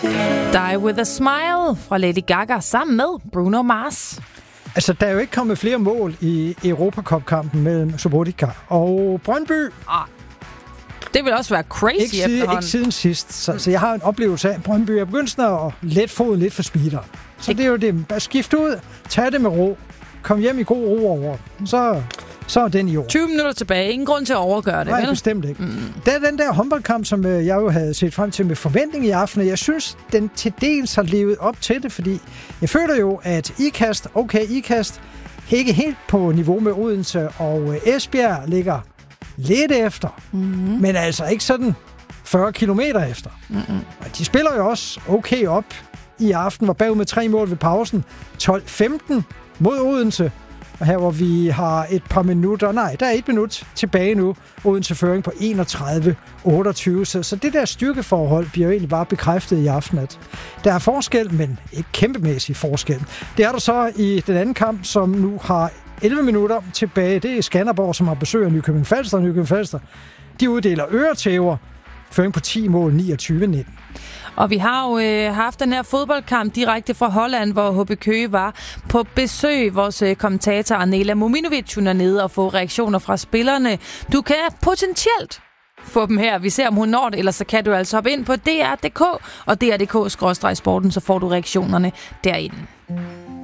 Die With A Smile fra Lady Gaga sammen med Bruno Mars. Altså, der er jo ikke kommet flere mål i Europacup-kampen mellem Subotica og Brøndby. Det vil også være crazy efterhånden. Ikke siden sidst. Så jeg har en oplevelse af, at Brøndby er begyndt at let foden lidt for speederen. Så det er jo det. Bare skift ud, tag det med ro, kom hjem i god ro over. Så er den i år. 20 minutter tilbage. Ingen grund til at overgøre det, Nej, vel? Bestemt ikke. Det er den der håndboldkamp, som jeg jo havde set frem til med forventning i aften. Jeg synes, den til dels har levet op til det, fordi jeg føler jo, at IKAST ikke helt på niveau med Odense, og Esbjerg ligger lidt efter. Men altså ikke sådan 40 kilometer efter. Og de spiller jo også okay op i aften, var bagud med 3 mål ved pausen. 12-15 mod Odense. Og her hvor vi har et par minutter, der er 1 minut tilbage nu, Odense føring på 31-28. Så det der styrkeforhold bliver jo egentlig bare bekræftet i aften, at der er forskel, men ikke kæmpemæssig forskel. Det er der så i den anden kamp, som nu har 11 minutter tilbage. Det er Skanderborg, som har besøg af Nykøbing Falster. De uddeler øretæver. Føring på 10 mål, 29-19. Og vi har jo haft den her fodboldkamp direkte fra Holland, hvor HB Køge var på besøg. Vores kommentator Arnela Mominovic, hun er nede og få reaktioner fra spillerne. Du kan potentielt få dem her. Vi ser, om hun når det, eller så kan du altså hoppe ind på DR.dk og DR.dk/sporten, så får du reaktionerne derinde.